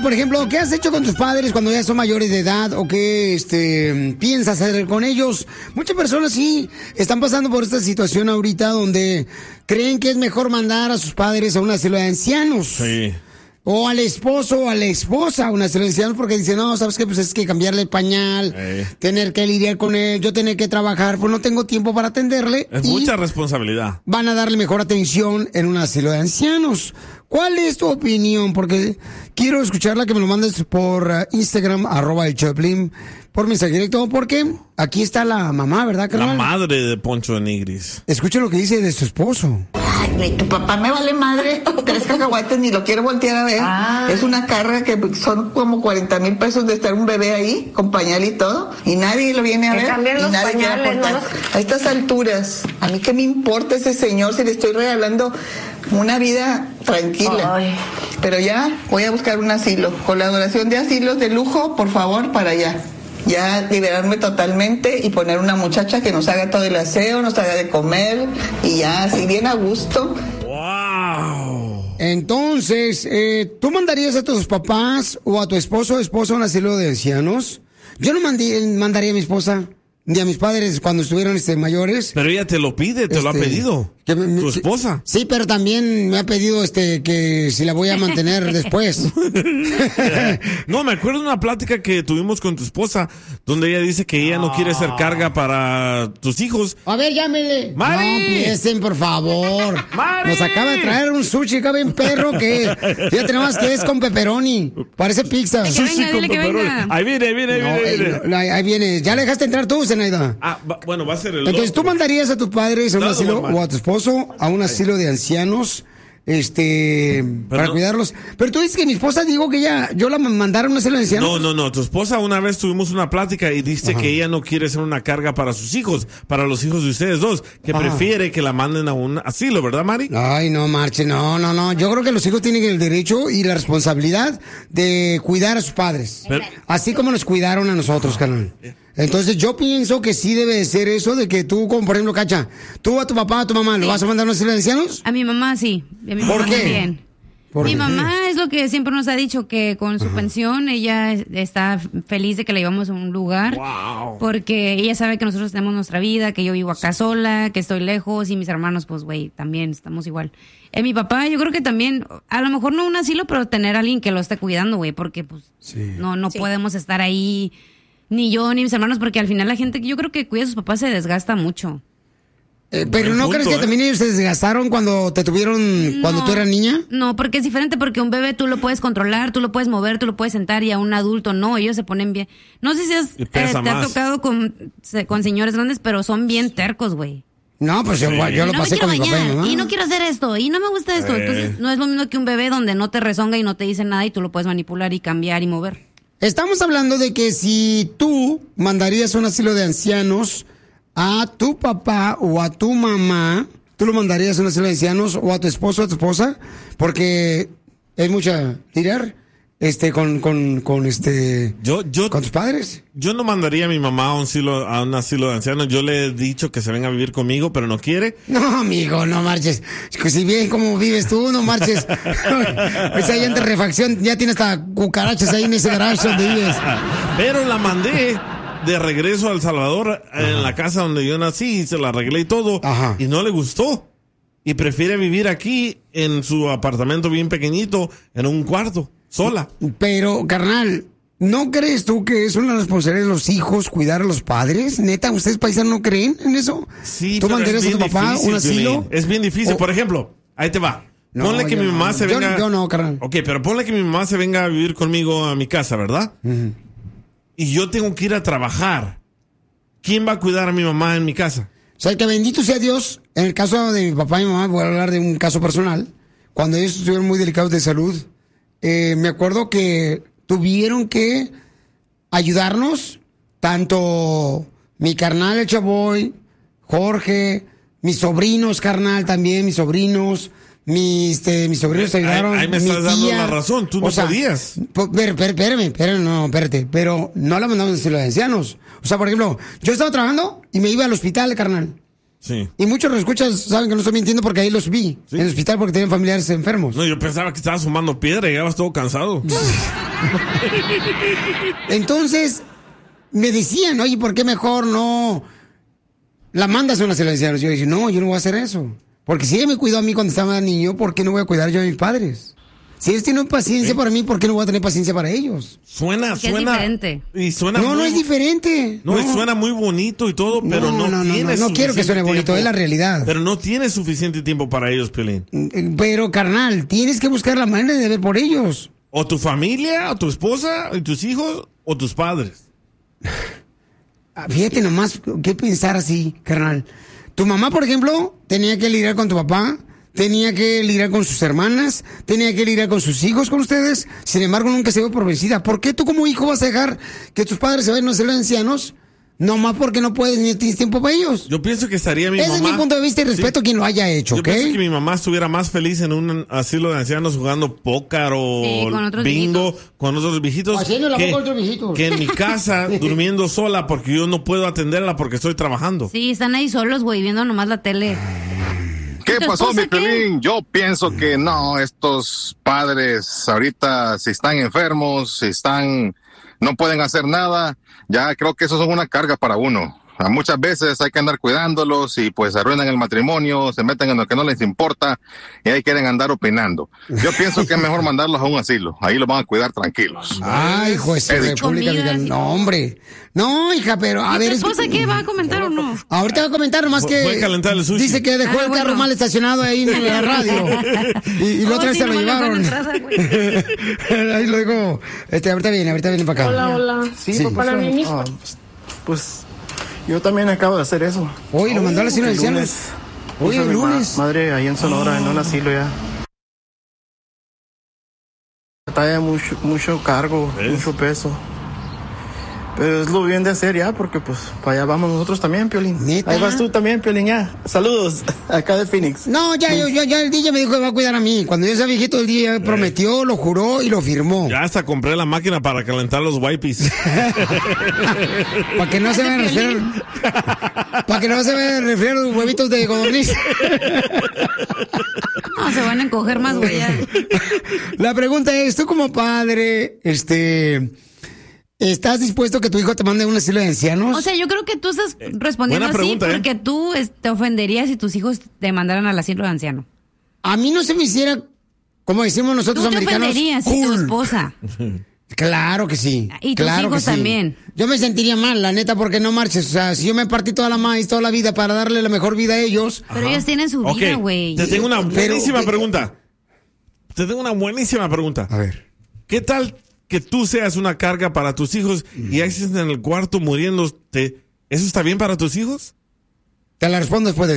por ejemplo, ¿qué has hecho con tus padres cuando ya son mayores de edad? ¿O qué piensas hacer con ellos? Muchas personas sí están pasando por esta situación ahorita donde creen que es mejor mandar a sus padres a un asilo de ancianos. Sí. O al esposo o a la esposa a un asilo de ancianos porque dicen, no, ¿sabes qué? Pues es que cambiarle el pañal, tener que lidiar con él, yo tener que trabajar, pues no tengo tiempo para atenderle. Es mucha responsabilidad. Van a darle mejor atención en un asilo de ancianos. ¿Cuál es tu opinión? Porque quiero escucharla, que me lo mandes por Instagram, @elchoplin, por mensaje directo, porque aquí está la mamá, ¿verdad, carnal? La madre de Poncho de Nigris. Escucha lo que dice de su esposo. Ay, tu papá me vale madre, 3 cacahuates, ni lo quiero voltear a ver. Es una carga que son como 40,000 pesos de estar un bebé ahí, con pañal y todo, y nadie lo viene a ver, y nadie quiere aportar. A estas alturas, a mí qué me importa ese señor si le estoy regalando una vida tranquila. Ay. Pero ya voy a buscar un asilo, con la donación de asilos de lujo, por favor, para allá. Ya liberarme totalmente y poner una muchacha que nos haga todo el aseo, nos haga de comer y ya así bien a gusto. ¡Wow! Entonces, ¿tú mandarías a tus papás o a tu esposo o esposa a un asilo de ancianos? Yo no mandaría a mi esposa ni a mis padres cuando estuvieron mayores. Pero ella te lo pide, te lo ha pedido. Tu esposa. Sí, pero también me ha pedido que si la voy a mantener después. No, me acuerdo de una plática que tuvimos con tu esposa, donde ella dice que ella no quiere ser carga para tus hijos. A ver, llámele. ¡Mari! No empiecen, por favor. ¡Mari! Nos acaba de traer un sushi, acá bien perro, que fíjate nomás que es con pepperoni. Parece pizza. Sushi con pepperoni. Ahí viene. Ahí viene. ¿Ya le dejaste entrar tú, Zenaida? Bueno, va a ser el Entonces, otro. ¿tú mandarías a tus padres a un asilo o a tu esposo a un asilo de ancianos para cuidarlos? Pero tú dices que mi esposa dijo que yo la mandara a un asilo de ancianos. No, tu esposa una vez tuvimos una plática y dice que ella no quiere ser una carga para sus hijos, para los hijos de ustedes dos, que prefiere que la manden a un asilo, ¿verdad, Mari? Ay, no, marche, no. Yo creo que los hijos tienen el derecho y la responsabilidad de cuidar a sus padres, así como nos cuidaron a nosotros, carnal. Entonces yo pienso que sí debe de ser eso de que tú, como por ejemplo, Cacha, tú a tu papá, a tu mamá, ¿lo vas a mandar a un asilo de ancianos? A mi mamá sí. A mi mamá ¿Por qué? También. Mi mamá es lo que siempre nos ha dicho, que con su pensión ella está feliz de que la llevamos a un lugar. Wow. Porque ella sabe que nosotros tenemos nuestra vida, que yo vivo acá sola, que estoy lejos, y mis hermanos, pues, güey, también estamos igual. Mi papá, yo creo que también, a lo mejor no un asilo, pero tener a alguien que lo esté cuidando, güey, porque pues no podemos estar ahí, ni yo ni mis hermanos, porque al final la gente que yo creo que cuida a sus papás se desgasta mucho. Pero ¿no crees que también ellos se desgastaron cuando te tuvieron, cuando tú eras niña? No, porque es diferente, porque un bebé tú lo puedes controlar, tú lo puedes mover, tú lo puedes sentar, y a un adulto no, ellos se ponen bien. No sé si te ha tocado con señores grandes, pero son bien tercos, güey. No, pues yo lo pasé con mi papá y mamá. Y no quiero hacer esto, y no me gusta esto. Entonces no es lo mismo que un bebé donde no te rezonga y no te dice nada y tú lo puedes manipular y cambiar y mover. Estamos hablando de que si tú mandarías a un asilo de ancianos a tu papá o a tu mamá, ¿tú lo mandarías a un asilo de ancianos o a tu esposo o a tu esposa? Porque es mucha tirar con tus padres. Yo no mandaría a mi mamá a un asilo de ancianos. Yo le he dicho que se venga a vivir conmigo, pero no quiere. No, amigo, no marches. Si bien como vives tú, no marches. Pues ahí en refacción ya tienes hasta cucarachas ahí en ese garage donde vives. Pero la mandé de regreso a El Salvador, en la casa donde yo nací, y se la arreglé y todo. Y no le gustó. Y prefiere vivir aquí en su apartamento bien pequeñito, en un cuarto, sola. Pero, carnal, ¿no crees tú que es una responsabilidad de los hijos cuidar a los padres? ¿Neta, ustedes paisanos no creen en eso? Sí, ¿tú mandarías a tu papá un asilo? Es bien difícil. Por ejemplo, ahí te va. Ponle que mi mamá se venga... Yo no, carnal. Ok, pero ponle que mi mamá se venga a vivir conmigo a mi casa, ¿verdad? Y yo tengo que ir a trabajar. ¿Quién va a cuidar a mi mamá en mi casa? O sea, que bendito sea Dios. En el caso de mi papá y mi mamá, voy a hablar de un caso personal. Cuando ellos estuvieron muy delicados de salud, me acuerdo que tuvieron que ayudarnos, tanto mi carnal, el Chavoy, Jorge, mis sobrinos, carnal, también, mis sobrinos... Mis sobrinos ayudaron. Ahí me estás dando la razón, tú no podías. Espérate, pero no la mandamos a los ancianos. O sea, por ejemplo, yo estaba trabajando y me iba al hospital, carnal. Sí. Y muchos los escuchas saben que no estoy mintiendo porque ahí los vi. ¿Sí? En el hospital porque tienen familiares enfermos. No, yo pensaba que estabas fumando piedra y llegabas todo cansado. Entonces, me decían, oye, ¿por qué mejor no la mandas a una silencianos? Yo dije, no, yo no voy a hacer eso. Porque si ella me cuidó a mí cuando estaba niño, ¿por qué no voy a cuidar yo a mis padres? Si ellos tienen paciencia para mí, ¿por qué no voy a tener paciencia para ellos? Suena. Es diferente. Y suena no es diferente. No, y suena muy bonito y todo, pero no quiero que suene bonito, tiempo, es la realidad. Pero no tienes suficiente tiempo para ellos, Piolín. Pero, carnal, tienes que buscar la manera de ver por ellos. O tu familia, o tu esposa, y tus hijos, o tus padres. Fíjate nomás, ¿qué pensar así, carnal? Tu mamá, por ejemplo, tenía que lidiar con tu papá, tenía que lidiar con sus hermanas, tenía que lidiar con sus hijos, con ustedes. Sin embargo, nunca se dio por vencida. ¿Por qué tú como hijo vas a dejar que tus padres se vayan a ser ancianos? Nomás porque no puedes ni tienes tiempo para ellos. Yo pienso que estaría mi mamá... Ese es mi punto de vista y respeto a quien lo haya hecho, ¿ok? Yo pienso que mi mamá estuviera más feliz en un asilo de ancianos jugando póker o con bingo viejitos. con otros viejitos. Haciendo la boca a otros viejitos. Que en mi casa durmiendo sola porque yo no puedo atenderla porque estoy trabajando. Sí, están ahí solos, güey, viendo nomás la tele. ¿Qué pasó, mi Piolín? Yo pienso que no, estos padres ahorita si están enfermos, no pueden hacer nada, ya creo que eso son una carga para uno. Muchas veces hay que andar cuidándolos y pues arruinan el matrimonio, se meten en lo que no les importa y ahí quieren andar opinando. Yo pienso que es mejor mandarlos a un asilo, ahí los van a cuidar tranquilos. Ay, juez de República Dominicana. No, hombre. No, hija, pero a ver. ¿Tu esposa qué va a comentar o no? Ahorita va a comentar nomás que. Voy a calentar el sushi. Dice que dejó el carro mal estacionado ahí en la radio. Y la otra vez se lo llevaron. Ahí lo digo. Ahorita viene para acá. Hola. Sí. Para mí. Pues yo también acabo de hacer eso. Hoy lo mandó al asilo de ancianos. Hoy el lunes. Madre ahí en Sonora, en un asilo ya. Trae mucho cargo, mucho peso. Pero es lo bien de hacer ya, porque pues para allá vamos nosotros también, Piolín. ¿Neta? Ahí vas tú también, Piolín, ya. Saludos, acá de Phoenix. No, ya el DJ me dijo que va a cuidar a mí. Cuando yo sea viejito, el DJ prometió, lo juró y lo firmó. Ya hasta compré la máquina para calentar los wipes. Para que no se vean resfriar los huevitos de codorniz. No, se van a encoger más, güey. La pregunta es, tú como padre, ¿estás dispuesto a que tu hijo te mande a un asilo de ancianos? O sea, yo creo que tú estás respondiendo así pregunta, porque tú te ofenderías si tus hijos te mandaran al asilo de anciano. A mí no se me hiciera, como decimos nosotros ¿Tú te americanos, ofenderías si tu esposa? Claro que sí. Y tus claro hijos que sí. también. Yo me sentiría mal, la neta, porque no marches. O sea, si yo me partí toda la vida para darle la mejor vida a ellos. Pero ellos tienen su vida, güey. Te tengo una buenísima pregunta. A ver. ¿Qué tal que tú seas una carga para tus hijos y estés en el cuarto muriéndote? ¿Eso está bien para tus hijos? Te la respondo después de